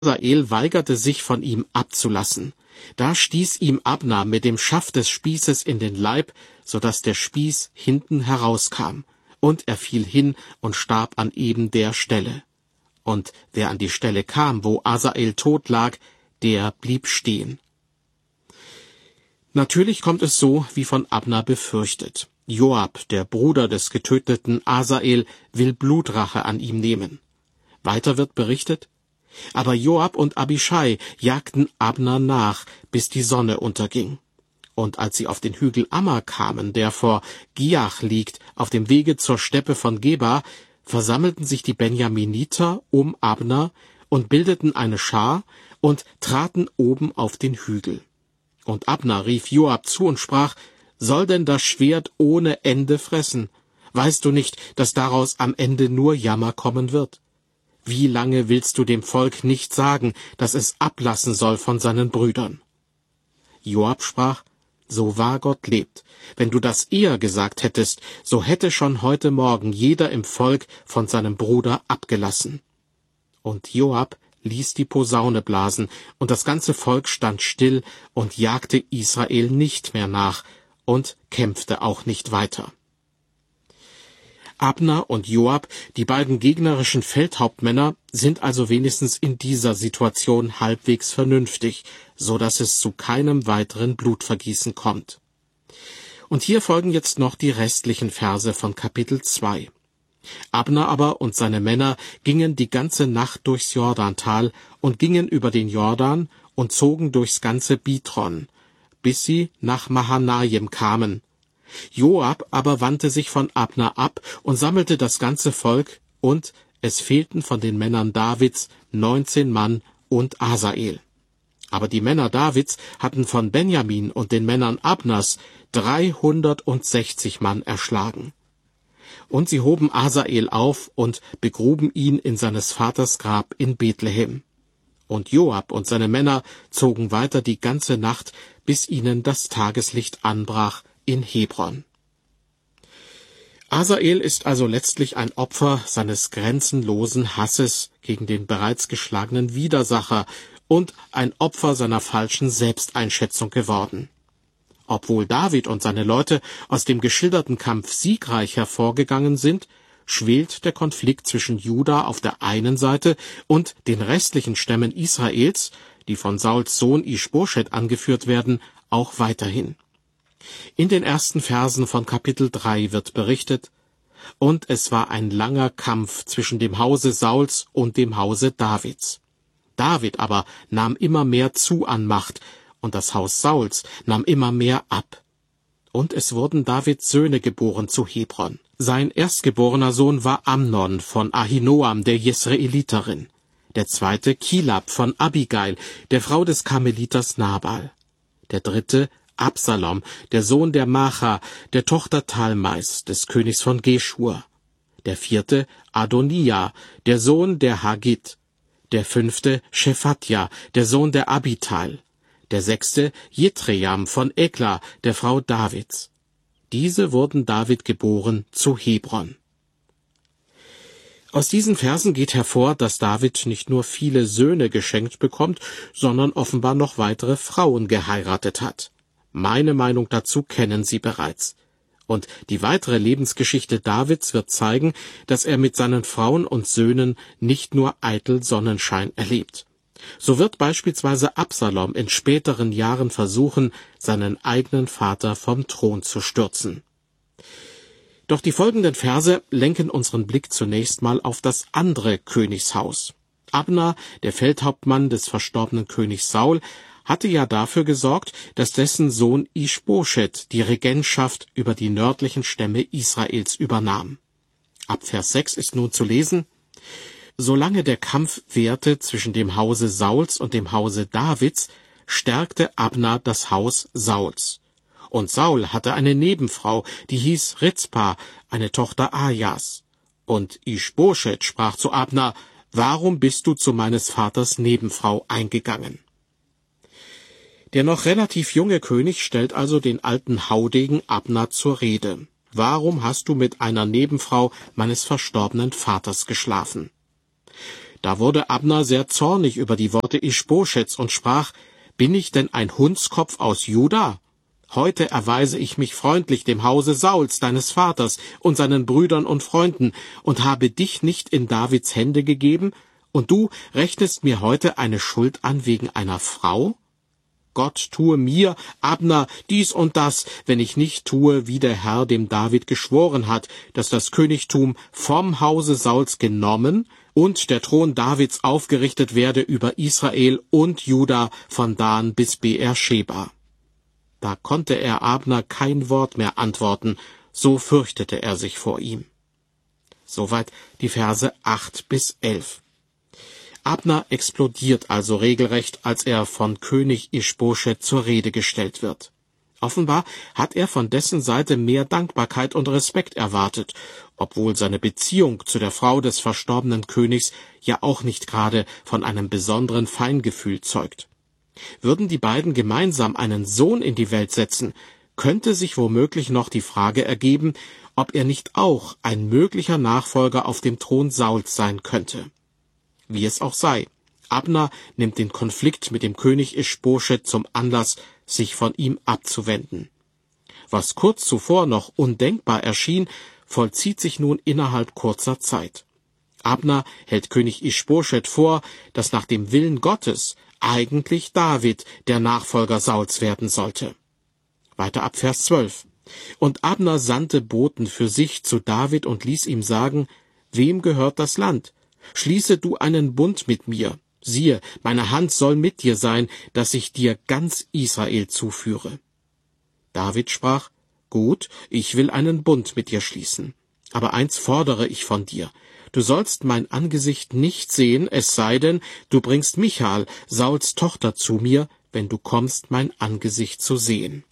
Asael weigerte sich, von ihm abzulassen. Da stieß ihm Abner mit dem Schaft des Spießes in den Leib, so dass der Spieß hinten herauskam, und er fiel hin und starb an eben der Stelle. Und wer an die Stelle kam, wo Asael tot lag, der blieb stehen. Natürlich kommt es so, wie von Abner befürchtet. Joab, der Bruder des getöteten Asael, will Blutrache an ihm nehmen. Weiter wird berichtet: Aber Joab und Abischai jagten Abner nach, bis die Sonne unterging. Und als sie auf den Hügel Amma kamen, der vor Giach liegt, auf dem Wege zur Steppe von Geba, versammelten sich die Benjaminiter um Abner und bildeten eine Schar und traten oben auf den Hügel. Und Abner rief Joab zu und sprach: Soll denn das Schwert ohne Ende fressen? Weißt du nicht, dass daraus am Ende nur Jammer kommen wird? Wie lange willst du dem Volk nicht sagen, dass es ablassen soll von seinen Brüdern? Joab sprach: So wahr Gott lebt, wenn du das eher gesagt hättest, so hätte schon heute Morgen jeder im Volk von seinem Bruder abgelassen. Und Joab ließ die Posaune blasen, und das ganze Volk stand still und jagte Israel nicht mehr nach und kämpfte auch nicht weiter. Abner und Joab, die beiden gegnerischen Feldhauptmänner, sind also wenigstens in dieser Situation halbwegs vernünftig, so dass es zu keinem weiteren Blutvergießen kommt. Und hier folgen jetzt noch die restlichen Verse von Kapitel 2. Abner aber und seine Männer gingen die ganze Nacht durchs Jordantal und gingen über den Jordan und zogen durchs ganze Bitron, bis sie nach Mahanaim kamen. Joab aber wandte sich von Abner ab und sammelte das ganze Volk, und es fehlten von den Männern Davids 19 Mann und Asael. Aber die Männer Davids hatten von Benjamin und den Männern Abners 360 Mann erschlagen. Und sie hoben Asael auf und begruben ihn in seines Vaters Grab in Bethlehem. Und Joab und seine Männer zogen weiter die ganze Nacht, bis ihnen das Tageslicht anbrach in Hebron. Asael ist also letztlich ein Opfer seines grenzenlosen Hasses gegen den bereits geschlagenen Widersacher und ein Opfer seiner falschen Selbsteinschätzung geworden. Obwohl David und seine Leute aus dem geschilderten Kampf siegreich hervorgegangen sind, schwelt der Konflikt zwischen Juda auf der einen Seite und den restlichen Stämmen Israels, die von Sauls Sohn Ischboschet angeführt werden, auch weiterhin. In den ersten Versen von Kapitel 3 wird berichtet: Und es war ein langer Kampf zwischen dem Hause Sauls und dem Hause Davids. David aber nahm immer mehr zu an Macht, und das Haus Sauls nahm immer mehr ab. Und es wurden Davids Söhne geboren zu Hebron. Sein erstgeborener Sohn war Amnon von Ahinoam, der Jesreeliterin. Der zweite Kilab von Abigail, der Frau des Karmeliters Nabal. Der dritte Absalom, der Sohn der Macha, der Tochter Talmais, des Königs von Geschur. Der vierte Adonia, der Sohn der Hagit. Der fünfte Schephatja, der Sohn der Abital. Der sechste Jitream von Ekla, der Frau Davids. Diese wurden David geboren zu Hebron. Aus diesen Versen geht hervor, dass David nicht nur viele Söhne geschenkt bekommt, sondern offenbar noch weitere Frauen geheiratet hat. Meine Meinung dazu kennen Sie bereits. Und die weitere Lebensgeschichte Davids wird zeigen, dass er mit seinen Frauen und Söhnen nicht nur eitel Sonnenschein erlebt. So wird beispielsweise Absalom in späteren Jahren versuchen, seinen eigenen Vater vom Thron zu stürzen. Doch die folgenden Verse lenken unseren Blick zunächst mal auf das andere Königshaus. Abner, der Feldhauptmann des verstorbenen Königs Saul, hatte ja dafür gesorgt, dass dessen Sohn Ischboschet die Regentschaft über die nördlichen Stämme Israels übernahm. Ab Vers 6 ist nun zu lesen: Solange der Kampf währte zwischen dem Hause Sauls und dem Hause Davids, stärkte Abner das Haus Sauls. Und Saul hatte eine Nebenfrau, die hieß Rizpa, eine Tochter Ajas. Und Ischboschet sprach zu Abner: Warum bist du zu meines Vaters Nebenfrau eingegangen? Der noch relativ junge König stellt also den alten Haudegen Abner zur Rede. Warum hast du mit einer Nebenfrau meines verstorbenen Vaters geschlafen? Da wurde Abner sehr zornig über die Worte Ischboscheths und sprach: Bin ich denn ein Hundskopf aus Juda? Heute erweise ich mich freundlich dem Hause Sauls, deines Vaters, und seinen Brüdern und Freunden, und habe dich nicht in Davids Hände gegeben, und du rechnest mir heute eine Schuld an wegen einer Frau? Gott tue mir, Abner, dies und das, wenn ich nicht tue, wie der Herr dem David geschworen hat, dass das Königtum vom Hause Sauls genommen und der Thron Davids aufgerichtet werde über Israel und Juda von Dan bis Beersheba. Da konnte er Abner kein Wort mehr antworten, so fürchtete er sich vor ihm. Soweit die Verse 8 bis 11. Abner explodiert also regelrecht, als er von König Ischboscheth zur Rede gestellt wird. Offenbar hat er von dessen Seite mehr Dankbarkeit und Respekt erwartet, obwohl seine Beziehung zu der Frau des verstorbenen Königs ja auch nicht gerade von einem besonderen Feingefühl zeugt. Würden die beiden gemeinsam einen Sohn in die Welt setzen, könnte sich womöglich noch die Frage ergeben, ob er nicht auch ein möglicher Nachfolger auf dem Thron Sauls sein könnte. Wie es auch sei, Abner nimmt den Konflikt mit dem König Ischboscheth zum Anlass, sich von ihm abzuwenden. Was kurz zuvor noch undenkbar erschien, vollzieht sich nun innerhalb kurzer Zeit. Abner hält König Ischboscheth vor, dass nach dem Willen Gottes eigentlich David der Nachfolger Sauls werden sollte. Weiter ab Vers 12. Und Abner sandte Boten für sich zu David und ließ ihm sagen: Wem gehört das Land? Schließe du einen Bund mit mir. Siehe, meine Hand soll mit dir sein, dass ich dir ganz Israel zuführe. David sprach: Gut, ich will einen Bund mit dir schließen. Aber eins fordere ich von dir: Du sollst mein Angesicht nicht sehen, es sei denn, du bringst Michal, Sauls Tochter, zu mir, wenn du kommst, mein Angesicht zu sehen.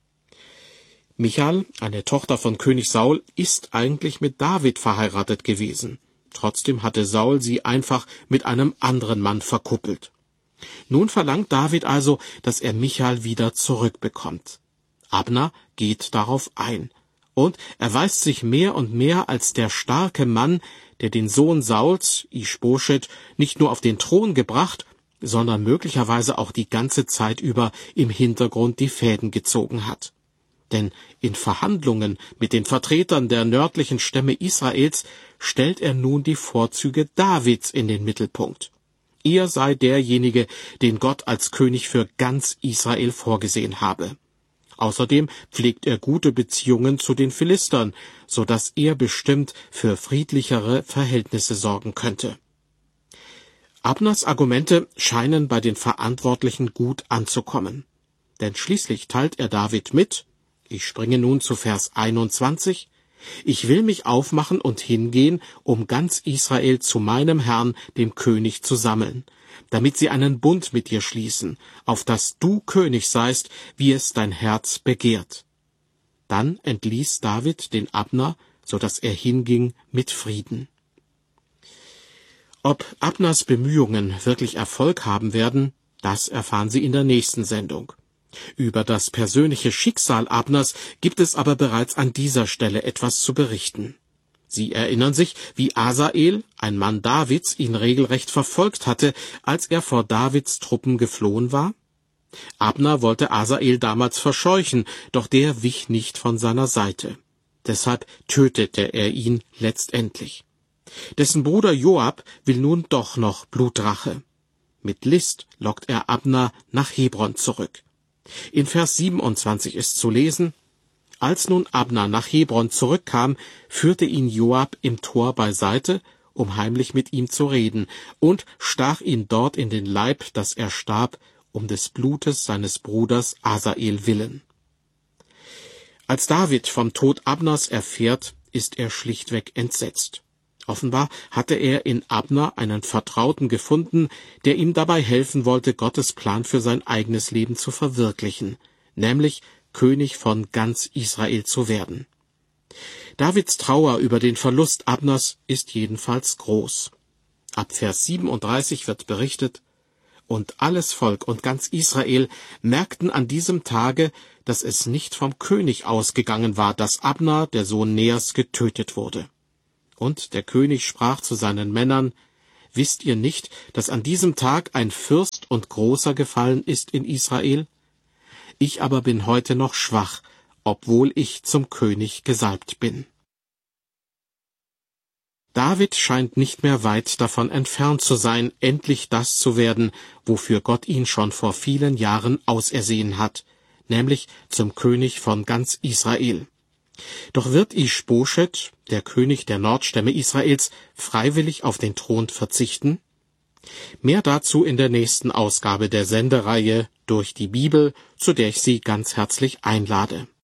Michal, eine Tochter von König Saul, ist eigentlich mit David verheiratet gewesen. Trotzdem hatte Saul sie einfach mit einem anderen Mann verkuppelt. Nun verlangt David also, dass er Michal wieder zurückbekommt. Abner geht darauf ein. Und erweist sich mehr und mehr als der starke Mann, der den Sohn Sauls, Ischboscheth, nicht nur auf den Thron gebracht, sondern möglicherweise auch die ganze Zeit über im Hintergrund die Fäden gezogen hat. Denn in Verhandlungen mit den Vertretern der nördlichen Stämme Israels stellt er nun die Vorzüge Davids in den Mittelpunkt. Er sei derjenige, den Gott als König für ganz Israel vorgesehen habe. Außerdem pflegt er gute Beziehungen zu den Philistern, so dass er bestimmt für friedlichere Verhältnisse sorgen könnte. Abners Argumente scheinen bei den Verantwortlichen gut anzukommen. Denn schließlich teilt er David mit: Ich springe nun zu Vers 21. Ich will mich aufmachen und hingehen, um ganz Israel zu meinem Herrn, dem König, zu sammeln, damit sie einen Bund mit dir schließen, auf dass du König seist, wie es dein Herz begehrt. Dann entließ David den Abner, so dass er hinging mit Frieden. Ob Abners Bemühungen wirklich Erfolg haben werden, das erfahren Sie in der nächsten Sendung. Über das persönliche Schicksal Abners gibt es aber bereits an dieser Stelle etwas zu berichten. Sie erinnern sich, wie Asael, ein Mann Davids, ihn regelrecht verfolgt hatte, als er vor Davids Truppen geflohen war? Abner wollte Asael damals verscheuchen, doch der wich nicht von seiner Seite. Deshalb tötete er ihn letztendlich. Dessen Bruder Joab will nun doch noch Blutrache. Mit List lockt er Abner nach Hebron zurück. In Vers 27 ist zu lesen: Als nun Abner nach Hebron zurückkam, führte ihn Joab im Tor beiseite, um heimlich mit ihm zu reden, und stach ihn dort in den Leib, dass er starb, um des Blutes seines Bruders Asael willen. Als David vom Tod Abners erfährt, ist er schlichtweg entsetzt. Offenbar hatte er in Abner einen Vertrauten gefunden, der ihm dabei helfen wollte, Gottes Plan für sein eigenes Leben zu verwirklichen, nämlich König von ganz Israel zu werden. Davids Trauer über den Verlust Abners ist jedenfalls groß. Ab Vers 37 wird berichtet: Und alles Volk und ganz Israel merkten an diesem Tage, dass es nicht vom König ausgegangen war, dass Abner, der Sohn Neas, getötet wurde. Und der König sprach zu seinen Männern: wisst ihr nicht, dass an diesem Tag ein Fürst und Großer gefallen ist in Israel? Ich aber bin heute noch schwach, obwohl ich zum König gesalbt bin. David scheint nicht mehr weit davon entfernt zu sein, endlich das zu werden, wofür Gott ihn schon vor vielen Jahren ausersehen hat, nämlich zum König von ganz Israel. Doch wird Isch-Boschet, der König der Nordstämme Israels, freiwillig auf den Thron verzichten? Mehr dazu in der nächsten Ausgabe der Sendereihe Durch die Bibel, zu der ich Sie ganz herzlich einlade.